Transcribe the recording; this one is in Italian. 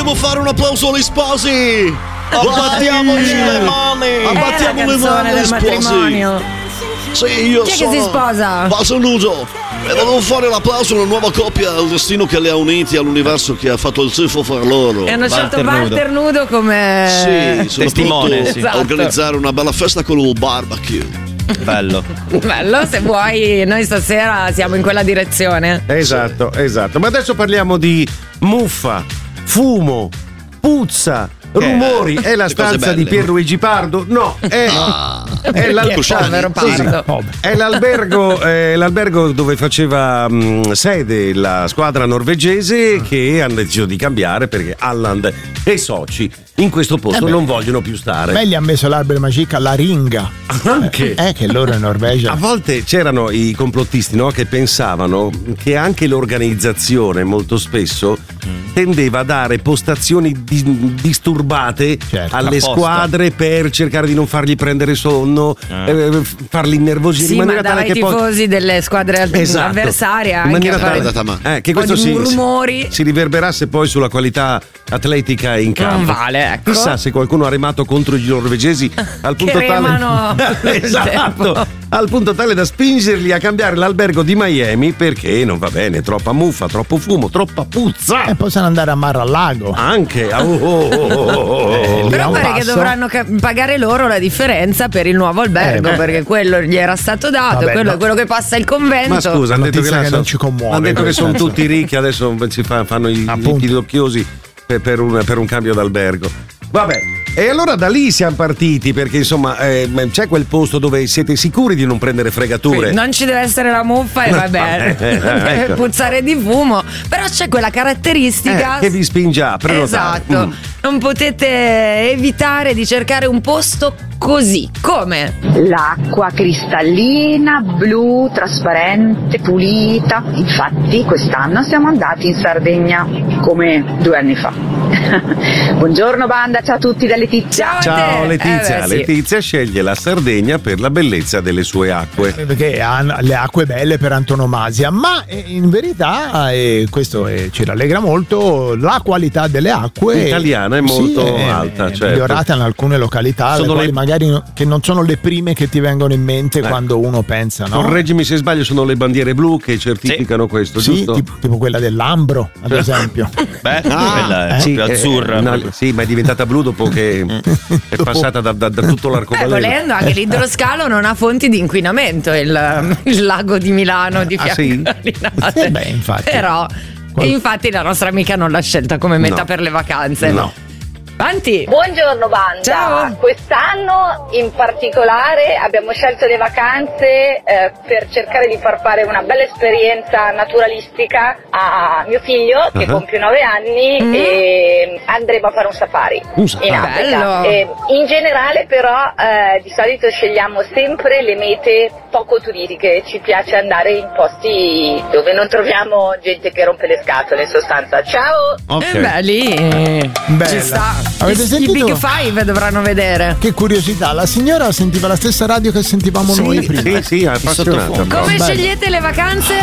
Vogliamo fare un applauso agli sposi? Abbattiamoci le mani! Abbattiamo le mani agli sposi! Matrimonio. Sì, io Chi è sono che si sposa? Basso Nudo e volevo fare l'applauso a una nuova coppia, al destino che li ha uniti, all'universo che ha fatto il tifo fra loro. E hanno scelto Walter Nudo come Sì, sono testimone, pronto sì. a organizzare una bella festa con il barbecue. Bello. Bello, se vuoi, noi stasera siamo in quella direzione. Esatto. Ma adesso parliamo di muffa, fumo, puzza, rumori. È la Le cose stanza di belle. Pierluigi Pardo? No, è povero Pardo. È l'albergo dove faceva sede la squadra norvegese, che hanno deciso di cambiare perché Alland e i soci in questo posto non vogliono più stare. Beh, gli ha messo l'albero magica la ringa. Anche. Che loro in Norvegia. A volte c'erano i complottisti, no, che pensavano che anche l'organizzazione molto spesso tendeva a dare postazioni disturbate alle apposta. squadre per cercare di non fargli prendere sonno, farli innervosire Sì, in ma maniera dava tale i che poi tifosi delle squadre Esatto. avversarie in anche maniera a fare tale che un po' questo di rumori. si riverberasse poi sulla qualità atletica in campo. Non vale, ecco. Chissà se qualcuno ha remato contro i norvegesi al punto Che remano nel esatto, tempo. al punto tale da spingerli a cambiare l'albergo di Miami perché non va bene, troppa muffa, troppo fumo, troppa puzza. E possono andare a Mar-a-Lago. Anche Però pare che dovranno pagare loro la differenza per il nuovo albergo, perché quello gli era stato dato, Vabbè, quello no. è quello che passa il convento. Ma scusa, hanno detto Notizia che non ci commuove, hanno detto che questo. sono tutti ricchi, adesso fanno i pidocchiosi per un cambio d'albergo. Vabbè, e allora da lì siamo partiti perché insomma c'è quel posto dove siete sicuri di non prendere fregature. Non ci deve essere la muffa e vabbè, deve ecco. puzzare di fumo, però c'è quella caratteristica Che vi spinge a prenotare. esatto, non potete evitare di cercare un posto così. Come? L'acqua cristallina, blu, trasparente, pulita. Infatti quest'anno siamo andati in Sardegna come 2 anni fa. Buongiorno banda, ciao a tutti da Letizia. Ciao Letizia, sì. Letizia sceglie la Sardegna per la bellezza delle sue acque. Perché ha le acque belle per antonomasia, ma in verità, e questo ci rallegra molto, la qualità delle acque Italiana è molto alta, è certo. migliorata in alcune località, Sono quali le- magari che non sono le prime che ti vengono in mente quando uno pensa, no? Correggimi se sbaglio, sono le bandiere blu che certificano questo, Sì, giusto? tipo quella dell'Ambro, ad esempio. Beh, quella è più azzurra. no, sì, ma è diventata blu dopo che è passata da tutto l'arcobaleno. Volendo anche l'idroscalo non ha fonti di inquinamento, il lago di Milano di fianco sì? a Linate. Beh, infatti. Però infatti la nostra amica non l'ha scelta come meta No. per le vacanze. No. Avanti. Buongiorno banda, Ciao. quest'anno in particolare abbiamo scelto le vacanze per cercare di far fare una bella esperienza naturalistica a mio figlio che compie 9 anni e andremo a fare un safari in Africa. Bello. In generale però di solito scegliamo sempre le mete poco turistiche, ci piace andare in posti dove non troviamo gente che rompe le scatole, in sostanza. Ciao! Ok. Beh, lì Bella. ci sta. Avete I sentito? Big Five dovranno vedere. Che curiosità, la signora sentiva la stessa radio che sentivamo noi prima. Sì, è appassionata. Come Bello. scegliete le vacanze?